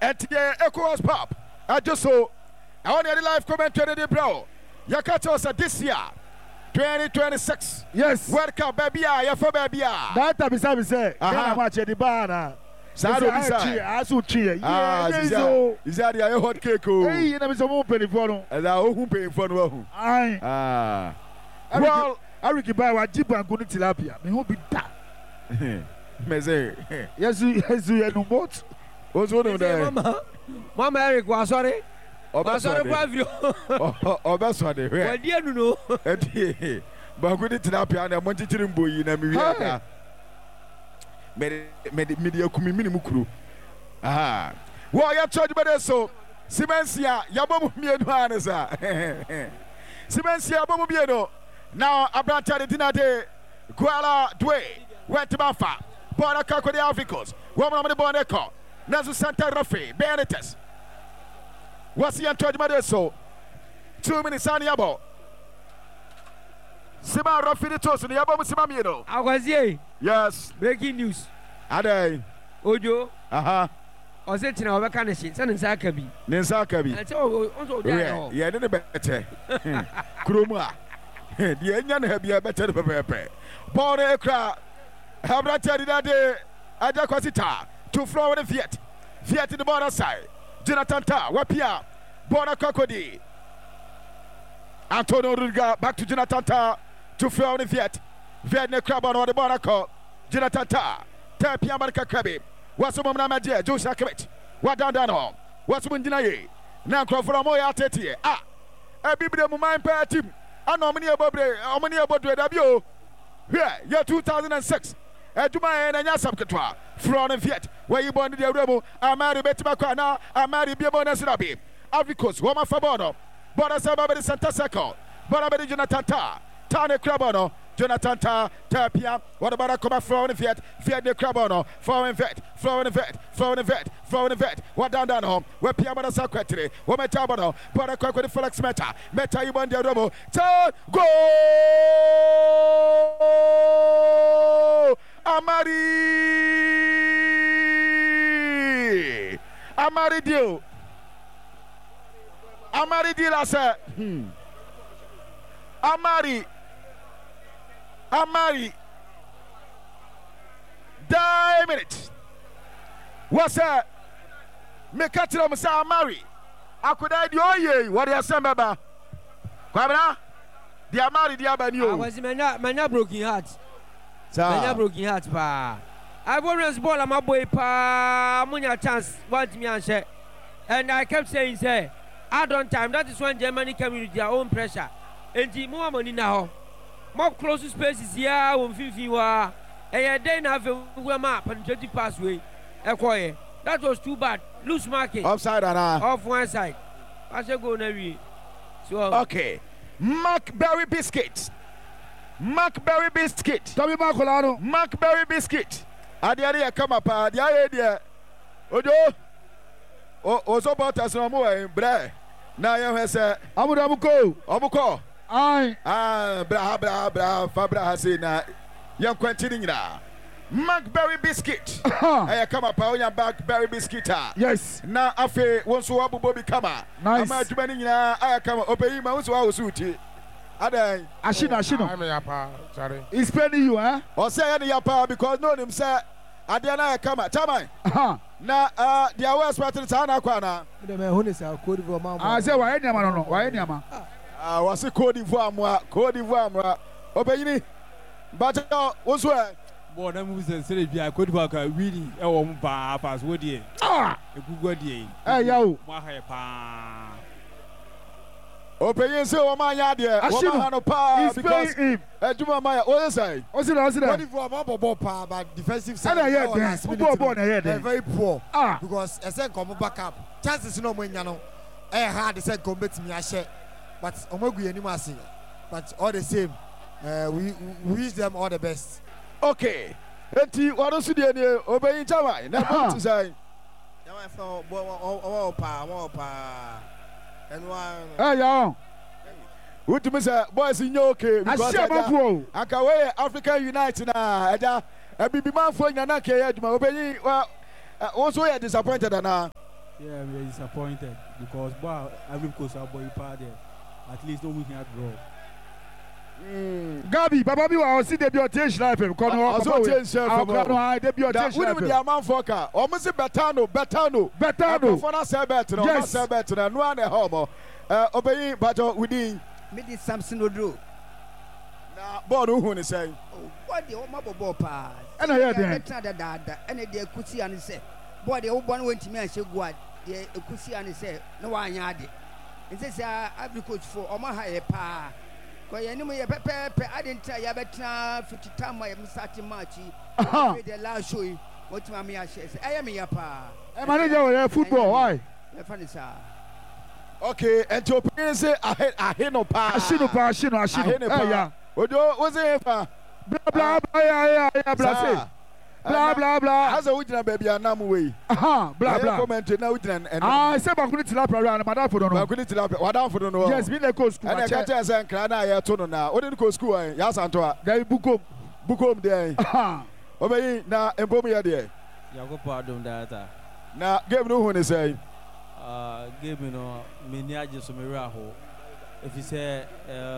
ɛnti ECOWAS pop ɛgye so ɛwɔ ne yɛde live commentary de brɛ yɛka kyerɛ sɛ this year 2026 yes World Cup baabi a yɛfa baabi a data bisa sɛ Ghana ma kyɛ di ba na saa do bisa aso twi isa de ayɛ hot cake o ei na bisa mo penifo no ɛda ohun penifo no ahu ai well Ariki ba wa jibangu ni tilapia me ho bi da meze yesu enu mot ozo no de mama Eric wa sorry kwa vio obesode hwe wadi anu no edi bangu ni tilapia na mo chichiri mboyi na mi wi ada me akumi minimu kuro wo ya church bede so simensia yabomu mienu anesa simensia yabomu mienu now abranta de dinade Kuala Dwe went to Bafa Bona Kako the Africans woman of the Boneco Nazu Santa Rafi Benitez what's the Antonio Madeso 2 minutes on Yabo Sima Rafi the Toast and Yabo Simamino I was here yes breaking news Ade Ojo o se tina oba kan shi sanin saka bi ne saka bi onso oja ye ne bete kromu a di enya na bia bete pepepe ball ekra Habrata didade aja kwasita to flow with the Fiat in the border side Jonathan Ta wapia Bona Kokodi Antonio Rudiger back to Jonathan Ta to flow with the Fiat ne crab on the border call Jonathan Ta Tapia Marka Krabi what's the moment Madia Joshua Kmet what down what's Mundinaye now from Moya Teti a bibide mu mind pair team anomani abobre omani abodwe dabio yeah 2006 Eduma and Yasam Katwa, Fron and Fiat, where you born the Remo, Amari Betimacana, Amari Biabona Sirabi, Avicos, Woma Fabono, Bona Sababa Santa Seco, Bonabedi Jonathan Ta, Tane Crabono, Jonathan Ta, Tapia, what about a coma Fron and Fiat, Fiat de Crabono, Foreign Vet, what down home, where Piamana Secretary, Woma Tabono, Bona Cock with the Felix Meta, you won the Remo, go! Amari Dio la se Amari die minute what's that me katira me say Amari akoda di oye what you say baba kwabena di Amari di abani o was manya broken heart manya broken heart pa I always ball my boy pa munya chance want me and say and I kept saying say add on time that is when Germany came with their own pressure and the more money now more close spaces here on 50 wa a day na we map and 20 pass way that was too bad loose market offside and off one side I should go na we so okay Macberry biscuit Tommy Macolano Macberry biscuit Adiari come up the idea Ojo Ozo botas no mo bre na ye say amuko ai bra Fabra hase na ye kwantini nyina Macberry biscuit I come up on your Macberry biscuit yes na afe wonso abubo bi kama nice ama adwuma ni nyina I come obeyi ma wonso awosuti Adan ashino I'm a yapa sorry he's paying you or say any yapa because no him say Adena come chairman na the West Patrick sana kwana the man who is a code for mama say why nyama no why nyama was a Cote d'Ivoire moi obeyini but wonso boy na mu se sele bia Cote d'Ivoire ka wini e wo ba pass wo die egugu die yo mo ha pa opeyin se o ma nya de o ma no pa because ejuma ma o say o say Cote d'Ivoire ma bobo pa but defensive side they're very poor because esen come backup chances no mo nya no hard say come betimi a share but omogu anim ase but all the same we wish them all the best okay enti waro su de ni obeyin chama na to say chama for o pa yo Utumi say boys in okay because akawe African United na eja ebibi manfo nya na ke aduma obeyin also you disappointed na Yeah, we are disappointed because every coach our boy part there. At least no we can draw. Gabi, Baba bi wa osi debi otie life e ko no. Oso otie chef for no debi otie life. We the man foka. Omo se betano. For na say bet no, na say bet no. No na homo. Obeyin bajo within me di Samson Odro. Na ball no hu ni say. Oh, what the o ma bobo pa. E na here den. Betra da. E na de ekusi ani say. Boy the o bon wentimi an shegu ad. De ekusi ani say na wa anya ade. Nse say every coach for o ma ha ye pa. Ko ye ni mo ye pepe I didn't try ya betra 50 time my start match. The last show what ma me a share say I am ya pa. E manager we football why? E funny sir. Okay, and to opinion say ahino pa. Ashino. Yeah. Ojo was it pa. Blah yeah. Blah. As a wujina baby anam way. Blah. Comment na wujina and say ba kuni tilapia ra na madam for no. Ba kuni tilapia wadan for no. Yes, me like school. And I can't tell say nkra na ya to no na. O dey go school an. Ya santo a. There bukom there. Obeyi na empom ya there. Yakopo adom data. Na game no hu ni say. Game no me ni age so me ra ho. If you say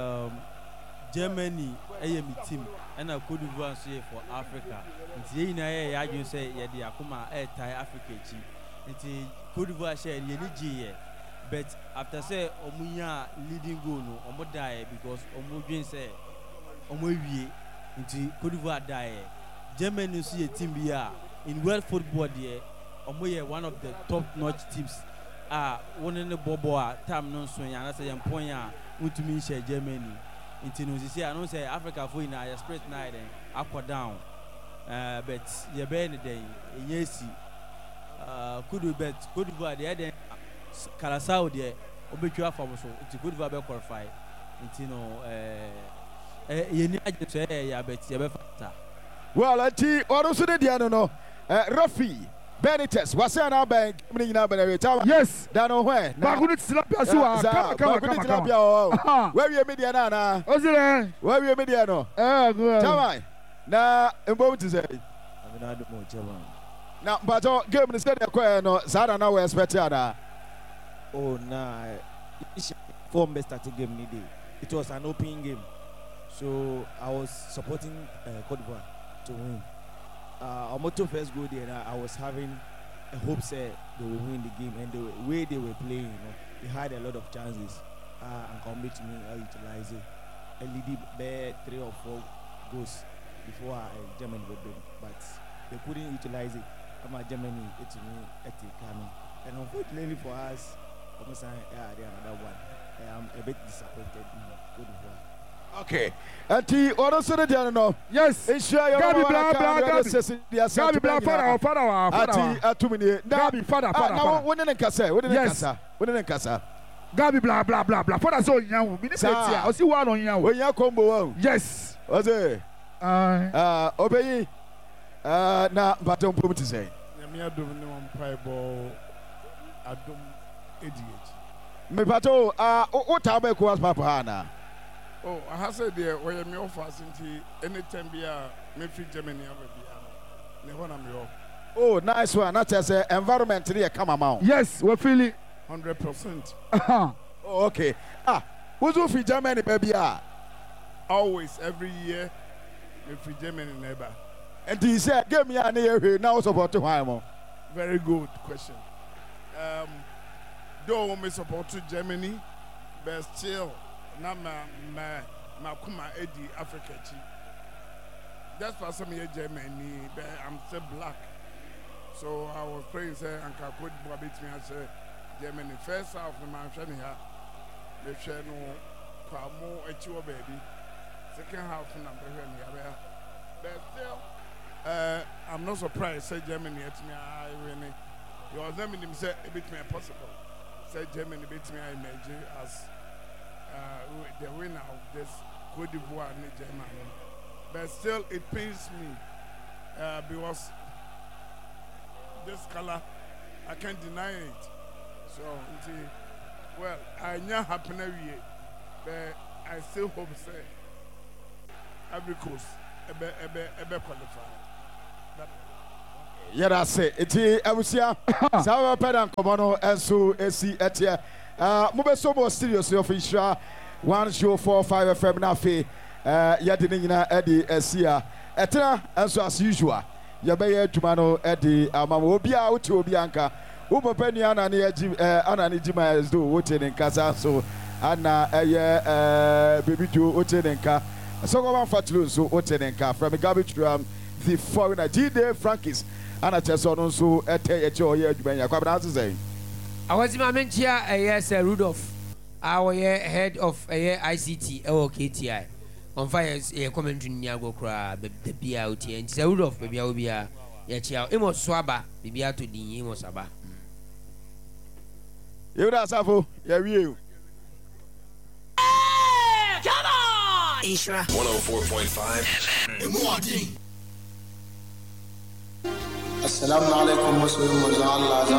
Germany my team and Cote d'Ivoire for Africa. Nti na ya adwun say ye de akoma tie Africa chi. Nti Cote d'Ivoire share ye ni je but after say omunya leading goal no omo die because omo dwen say omo wie nti Cote d'Ivoire die. Germany see a team bi in world football there omo ye one of the top notch teams. One in the bobo time no so ya na say empon ya utumi share Germany. Nti no say I know say Africa for in a spread night up down. But ye be ni dey yesi Cote d'Ivoire dey den Curaçao dey obetwa fam so nti Cote d'Ivoire be qualify nti no ye ni age so ya bet ye be factor. Well, anti odo so dey no Rafi Benitez wase na bank mini nyina benere. Yes. Dano when. Ba kuni tilapia so come. Where you media na? Ozile. Where you media no? Good. Chama. Na mbom to say. Abinadu mo chama. Na bajo game ni say dey no Zara na we expect ada. Oh nah. Form best starting game ni day. It was an open game. So I was supporting Cote d'Ivoire to win. Our motto first goal there, I was having a hope say they will win the game, and the way they were playing, they had a lot of chances. And come to me, I utilize it. LED bear 3 or 4 goals before Germany would win, but they couldn't utilize it. Germany it to me at the coming, and unfortunately for us, almost another one. I am a bit disappointed in Cote d'Ivoire. Okay. Anti odo so dey no. Yes. Ensure your Gabi father. Ati atumini. Gabi father. Na woni ne nkasa. Gabi blah. Father so nyawo. Mi ne say tia. O si wa no nyawo. We nya combo wa. Yes. Oze. Obeyi. Na baton pom ti say. Nyame adom ne won pai bo adom ADH. Me bato o ta ba ko as papa na. Oh, I have said there where me offer since anytime be me free Germany over be na. Oh, nice one. Not just environment there come amount. Yes, we feel it 100%. Oh, okay. Who's who free Germany baby? Always every year me free Germany neighbor. And he said, "Give me an ear now support to him." Very good question. Though me support to Germany, but still. Na ma kuma edi Africa chi. That's for some year Germany, but I'm still black. So I was praying say Anka Cote d'Ivoire beat me as Germany first half of my friend here. They share no kwamo echiwo baby. Second half na friend here. But still I'm not surprised say Germany at me I win. You was them him say it beat me possible. Say Germany beat me I imagine as the winner of this Cote d'Ivoire and Germany. But still, it pains me because this color, I can't deny it. So, well, I know happen every year, but I still hope say every course, qualify. yɛda ase eti abusia saa bɛpɛ da nkɔmɔ no nso esi ɛteɛ mobɛso mo studio so of Nhyira 104.5 FM na afei yɛde ne nyinaa ɛde asi a ɛtena nso as usual yɛbɛyɛ adwuma no ɛde ama mo obiara wote obi anka wo papa ni ana ne gyima do wote ne nkasa so ana ɛyɛ baby do wote ne nka so go man fatulu nso wote ne nka from garbage drum the foreigner G-Day Frankies ana kyerɛ no nso ɛtɛ yɛkyɛ ɔyɛ adwuma nya kwabena ase sɛ awɔsi ma menkyia ɛyɛ sɛ Rudolph awɔyɛ head of ɛyɛ ICT ɛwɔ KTI on fire yɛ commentary ni agɔ koraa bia otie nti sɛ Rudolph bia obia yɛkyia Amos Swaba bibia to din Amos Aba yɛwura asafo yɛwie come on Nhyira 104.5 FM Assalamu alaikum muslimin